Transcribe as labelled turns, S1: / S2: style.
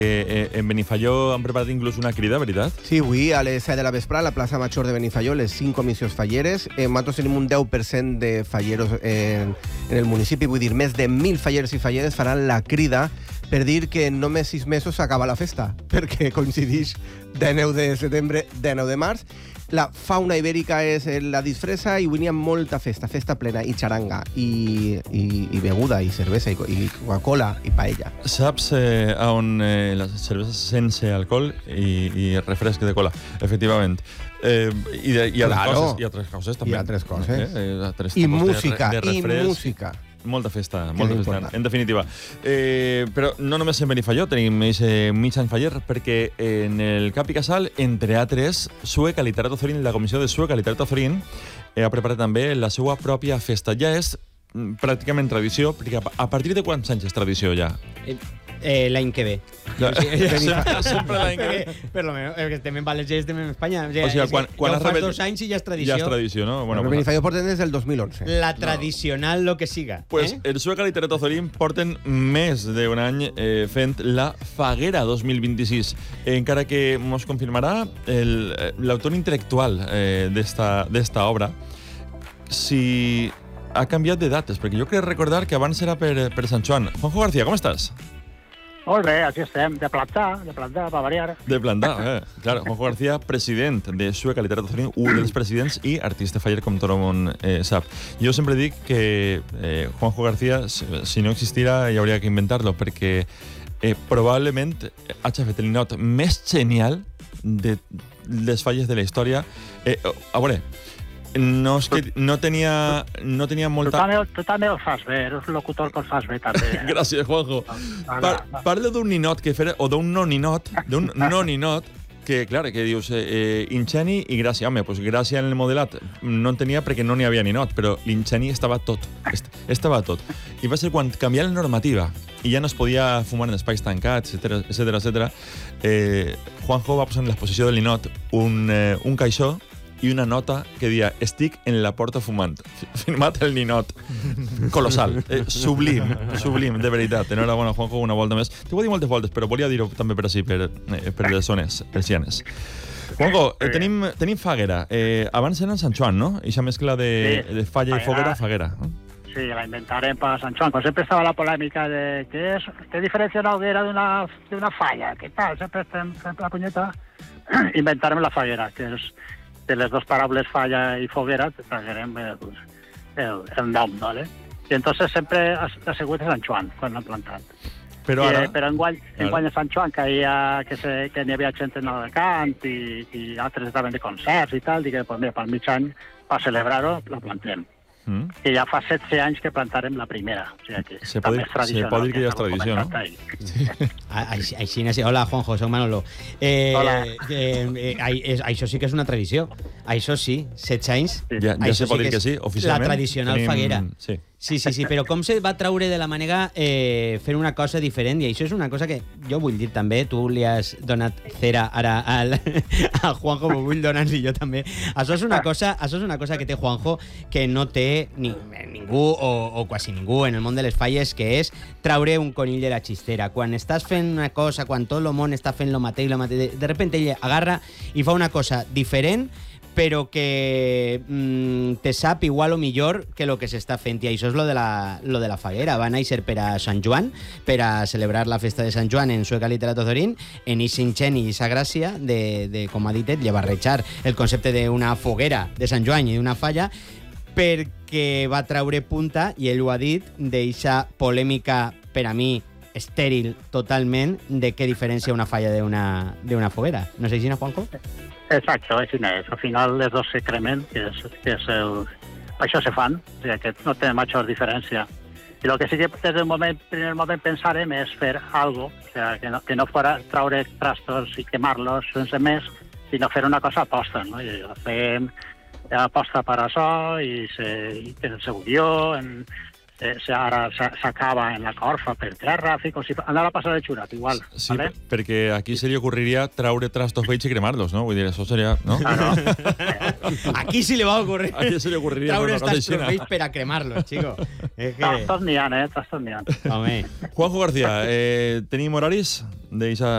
S1: En Benifaió han preparat inclús una crida, veritat?
S2: Sí, avui a les 7 de la vesprà a la plaça Major de Benifaió, les 5 comissions falleres. Nosaltres tenim un 10% de falleros en el municipi, vull dir, més de 1.000 falleros i falleres faran la crida per dir que en només 6 mesos s'acaba la festa, perquè coincideix 19 de setembre, 19 de març. La fauna ibèrica és la disfressa i avui n'hi ha molta festa plena, i xaranga, i beguda, i cervesa, i Coca-Cola, i paella.
S1: Saps on les cerveses sense alcohol i refresc de cola, efectivament. Hi ha altres coses també.
S2: Hi ha altres coses.
S1: Altres
S2: I
S1: tipus
S2: música,
S1: de refresc.
S2: i música.
S1: Molta festa, en definitiva. Però no només en Benifaió tenim mig any faller, perquè en el Cap i Casal, entre altres, Sueca Literato Zorín, la comissió de Sueca Literato Zorín, ha preparat també la seva pròpia festa. Ja és pràcticament tradició, perquè a partir de quants anys és tradició ja?
S3: L'any que ve.
S1: Sempre l'any que ve.
S3: Per lo menos, que estem en València i estem en Espanya.
S1: O sigui, quan
S3: has rebut 2 anys i ja és tradició.
S1: Ja és tradició, no?
S2: Bueno, Benifaió porten des del 2011.
S3: La tradicional, lo que siga.
S1: Pues el Sueca Literato Zorín porten més d'un any fent la Faguera 2026. Encara que mos confirmarà l'autor intel·lectual d'esta obra si ha canviat de dates, perquè jo crec recordar que abans era per Sant Joan. Juanjo García, com estàs?
S4: Molt bé, aquí estem, de plantar, per variar.
S1: De plantar, claro. Juanjo García, president de Sueca Literato Zorín, un dels presidents i artista faller, com tot el món sap. Jo sempre dic que Juanjo García, si no existira, hi hauria que inventar-lo, perquè probablement hagi fet el ninot més genial de les falles de la història. A veure, no tenia molta...
S4: Tu també ho fas bé, eres un locutor que ho fas bé, també.
S1: Gràcies, Juanjo. Parla d'un ninot que fer, o d'un no-ninot, que, clar, que dius ingeni i gràcia. Home, doncs gràcia en el modelat no en tenia perquè no n'hi havia ninot, però l'ingeni estava tot. Estava tot. I va ser quan canvià la normativa i ja no es podia fumar en espais tancats, etcètera. Juanjo va posar en l'exposició del ninot un caixó i una nota que dia estic en la porta fumant. Firmat el ninot. Colossal. Sublim, de veritat. Enhorabona, Juanjo, una volta més. T'ho vull dir moltes voltes, però volia dir-ho també per així, per les zones persianes. Juanjo, tenim Faguera. Abans era en Sant Joan, no? Eixa mescla de falla i foguera, Faguera.
S4: Sí, la inventarem per Sant Joan. Però sempre estava la polèmica de què diferència una hoguera d'una falla. Què tal? Sempre estem fent la punyeta. Inventarem la Faguera, que és de les dues paraules falla i foguera, traguerem el nom, ¿vale? I entonces sempre ha sigut a Sant Joan, quan l'han plantat.
S1: Però
S4: enguany a Sant Joan que n'hi havia gent en el cant i altres estaven de concerts i tal, i que pel mig any, per celebrar-ho, la plantem. Que ja fa 16 anys que plantarem la primera. O sigui que
S1: se pot dir que ja és tradició, no?
S3: Així, hola, Juanjo, soc Manolo.
S4: Hola.
S3: Això sí que és una tradició. Això sí, 16 anys.
S1: Ja se pot dir que sí, oficialment.
S3: La tradicional Faguera. Sí, però com se va traure de la manera fer una cosa diferent? I això és una cosa que jo vull dir també, tu li has donat cera ara al Juanjo, m'ho vull donar jo també. Això és una cosa que té Juanjo que no té ningú o quasi ningú en el món de les falles, que és traure un conill de la xistera. Quan estàs fent una cosa, quan tot el món està fent lo mateix, de repente ell agarra i fa una cosa diferent, però que te sap igual o millor que lo que s'està fent. I això és lo de la Faguera. Va néixer per a Sant Joan, per a celebrar la festa de Sant Joan en Sueca Literato Zorín, en Ixinchen i esa gràcia de, com ha dit ell, de barrejar el concepte d'una foguera de Sant Joan i d'una falla, perquè va traure punta, i ell ho ha dit, d'eixa polèmica, per a mi, estèril totalment, de què diferencia una falla d'una foguera. No sé si, Juanjo?
S4: Exacto, així és. Al final les dos se cremen, que és això se fan, o sigui que no té major diferència. I el que sí que des del primer moment pensarem és fer algo, o sigui, que no fora traure trastos i quemar-los sense més, sinó fer una cosa aposta, no? I fem aposta per això i se guió, ara s'acaba en la corfa per terra, com si anava a passar de xurat, igual.
S1: Sí,
S4: ¿vale?
S1: perquè aquí se li ocorreria traure trastos vells i cremar-los, no? Vull dir, això seria... ¿no?
S4: Claro.
S3: Aquí sí li va ocurrir.
S1: Aquí se li ocorreria
S3: traure
S1: una cosa
S3: trastos
S1: així.
S3: vells per a cremarlos, chico.
S4: Trastos n'hi ha, Trastos n'hi ha.
S3: Home.
S1: Juanjo García, tenim horaris d'eixa